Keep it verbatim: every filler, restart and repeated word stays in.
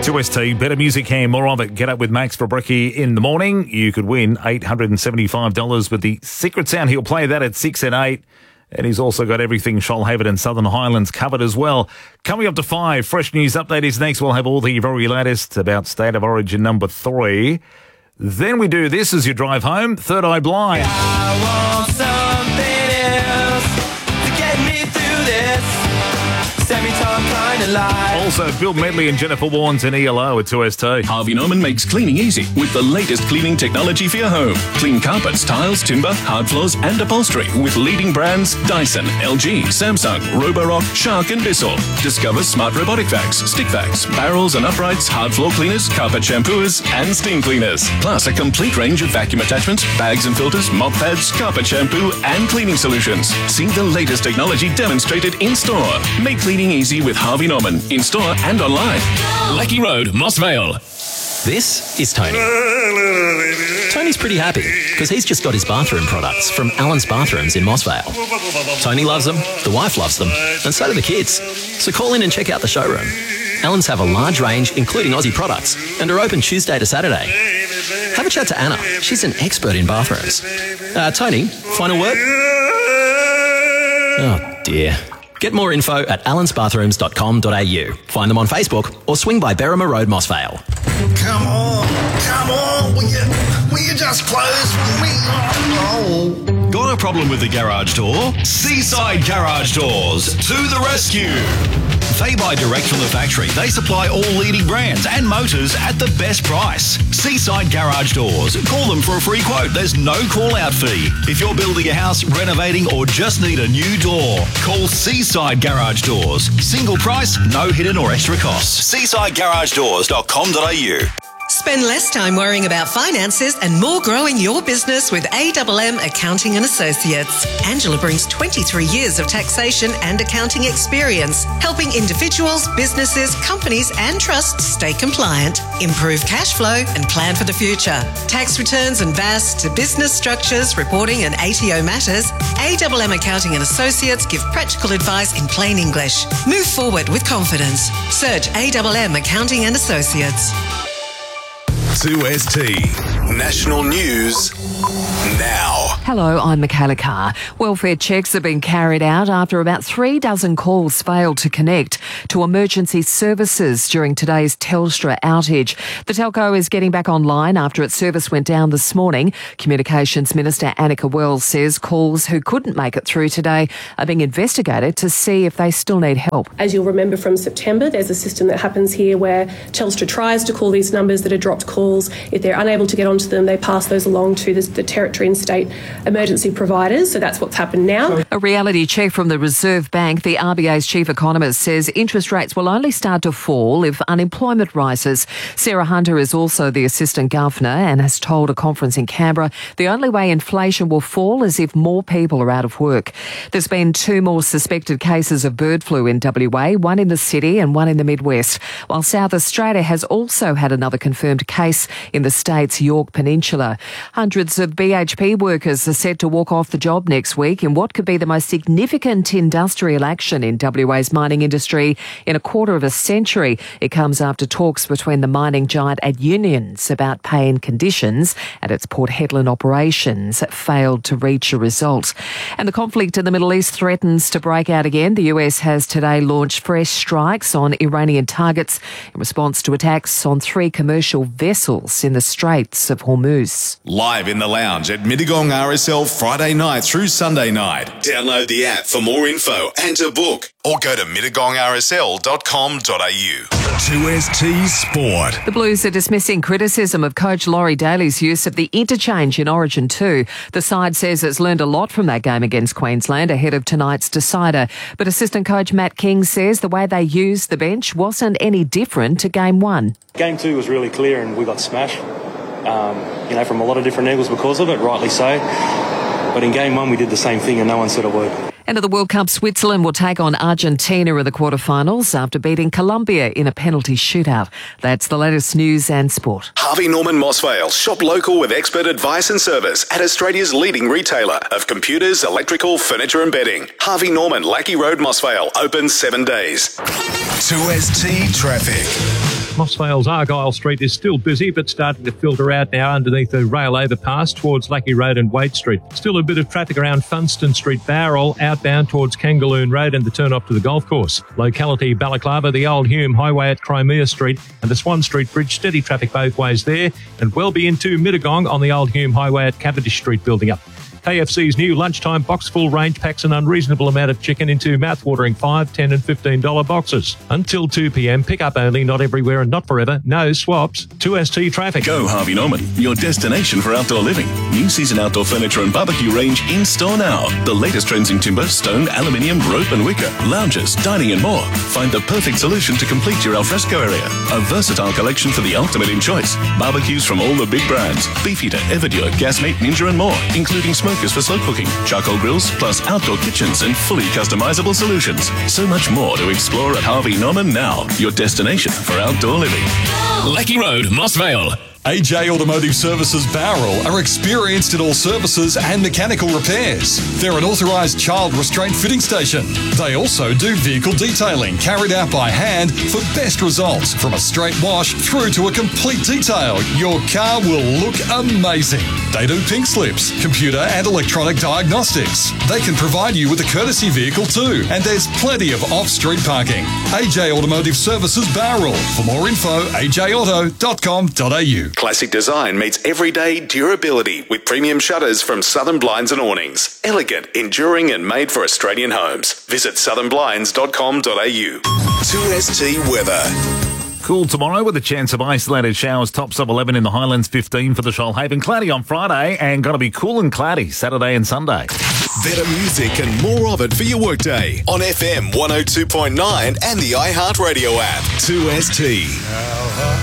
two S T, better music here, more of it. Get up with Max Fabricki in the morning. You could win eight hundred seventy-five dollars with the Secret Sound. He'll play that at six and eight. And he's also got everything Shoalhaven and Southern Highlands covered as well. Coming up to five, Fresh News Update is next. We'll have all the very latest about State of Origin number three. Then we do this as you drive home, Third Eye Blind. I want something else to get me through this. Semi-talk kind of life. Also, Bill Medley and Jennifer Warnes in E L O at two S T. Harvey Norman makes cleaning easy with the latest cleaning technology for your home. Clean carpets, tiles, timber, hard floors and upholstery with leading brands Dyson, L G, Samsung, Roborock, Shark and Bissell. Discover smart robotic vacs, stick vacs, barrels and uprights, hard floor cleaners, carpet shampooers and steam cleaners. Plus a complete range of vacuum attachments, bags and filters, mop pads, carpet shampoo and cleaning solutions. See the latest technology demonstrated in store. Make cleaning easy with Harvey Norman, in store and online. Lucky Road, Moss Vale. This is Tony. Tony's pretty happy because he's just got his bathroom products from Allen's Bathrooms in Moss Vale. Tony loves them, the wife loves them, and so do the kids. So call in and check out the showroom. Allen's have a large range, including Aussie products, and are open Tuesday to Saturday. Have a chat to Anna. She's an expert in bathrooms. Uh, Tony, final word? Oh, dear. Get more info at allens bathrooms dot com dot a u. Find them on Facebook or swing by Berrima Road, Moss Vale. Come on, come on, will you, will you just close for me? Oh. Got a problem with the garage door? Seaside Garage Doors to the rescue. They buy direct from the factory. They supply all leading brands and motors at the best price. Seaside Garage Doors. Call them for a free quote. There's no call-out fee. If you're building a house, renovating, or just need a new door, call Seaside Garage Doors. Single price, no hidden or extra costs. seaside garage doors dot com dot a u. Spend less time worrying about finances and more growing your business with A M M Accounting and Associates. Angela brings twenty-three years of taxation and accounting experience, helping individuals, businesses, companies and trusts stay compliant, improve cash flow and plan for the future. Tax returns and V A S to business structures, reporting and A T O matters, A M M Accounting and Associates give practical advice in plain English. Move forward with confidence. Search A M M Accounting and Associates. two S T National News now. Hello, I'm Michaela Carr. Welfare checks have been carried out after about three dozen calls failed to connect to emergency services during today's Telstra outage. The telco is getting back online after its service went down this morning. Communications Minister Annika Wells says calls who couldn't make it through today are being investigated to see if they still need help. As you'll remember from September, there's a system that happens here where Telstra tries to call these numbers that are dropped calls. If they're unable to get onto them, they pass those along to the, the territory and state emergency providers. So that's what's happened now. A reality check from the Reserve Bank. The R B A's chief economist says interest rates will only start to fall if unemployment rises. Sarah Hunter is also the assistant governor and has told a conference in Canberra the only way inflation will fall is if more people are out of work. There's been two more suspected cases of bird flu in W A, one in the city and one in the Midwest, while South Australia has also had another confirmed case in the state's York Peninsula. Hundreds of B H P workers are set to walk off the job next week in what could be the most significant industrial action in W A's mining industry in a quarter of a century. It comes after talks between the mining giant and unions about pay and conditions at its Port Hedland operations failed to reach a result. And the conflict in the Middle East threatens to break out again. The U S has today launched fresh strikes on Iranian targets in response to attacks on three commercial vessels in the Straits of Hormuz. Live in the lounge at Mittagong R S L Friday night through Sunday night. Download the app for more info and to book, or go to mittagong r s l dot com dot a u. two S T Sport. The Blues are dismissing criticism of coach Laurie Daly's use of the interchange in Origin two. The side says it's learned a lot from that game against Queensland ahead of tonight's decider. But assistant coach Matt King says the way they used the bench wasn't any different to game one. Game two was really clear and we got smashed, um, you know, from a lot of different angles because of it, rightly so. But in game one we did the same thing and no one said a word. And at the World Cup, Switzerland will take on Argentina in the quarterfinals after beating Colombia in a penalty shootout. That's the latest news and sport. Harvey Norman Moss Vale. Shop local with expert advice and service at Australia's leading retailer of computers, electrical, furniture and bedding. Harvey Norman, Lackey Road, Moss Vale. Open seven days. two S T Traffic. Moss Vale's Argyle Street is still busy, but starting to filter out now underneath the rail overpass towards Lucky Road and Wade Street. Still a bit of traffic around Funston Street, Bowral, outbound towards Kangaloon Road and the turn off to the golf course. Locality Balaclava, the Old Hume Highway at Crimea Street and the Swan Street Bridge, steady traffic both ways there, and Welby into Mittagong on the Old Hume Highway at Cavendish Street building up. K F C's new lunchtime box full range packs an unreasonable amount of chicken into mouth-watering five, ten and fifteen dollars boxes. Until two p.m, pick up only, not everywhere and not forever, no swaps. two S T traffic. Go Harvey Norman, your destination for outdoor living. New season outdoor furniture and barbecue range in store now. The latest trends in timber, stone, aluminium, rope and wicker, lounges, dining and more. Find the perfect solution to complete your alfresco area. A versatile collection for the ultimate in choice. Barbecues from all the big brands. Beefeater, Everdure, Gasmeat, Ninja and more, including smokers for slow cooking, charcoal grills, plus outdoor kitchens and fully customizable solutions. So much more to explore at Harvey Norman now, your destination for outdoor living. Lecky Road, Moss Vale. A J Automotive Services Bowral are experienced in all services and mechanical repairs. They're an authorised child restraint fitting station. They also do vehicle detailing carried out by hand for best results. From a straight wash through to a complete detail, your car will look amazing. They do pink slips, computer and electronic diagnostics. They can provide you with a courtesy vehicle too, and there's plenty of off-street parking. A J Automotive Services Bowral. For more info, a j auto dot com dot a u. Classic design meets everyday durability with premium shutters from Southern Blinds and Awnings. Elegant, enduring and made for Australian homes. Visit southern blinds dot com dot a u. two S T weather. Cool tomorrow with a chance of isolated showers. Tops of eleven in the Highlands, fifteen for the Shoalhaven. Cloudy on Friday and going to be cool and cloudy Saturday and Sunday. Better music and more of it for your workday on F M one oh two point nine and the iHeartRadio app. two S T.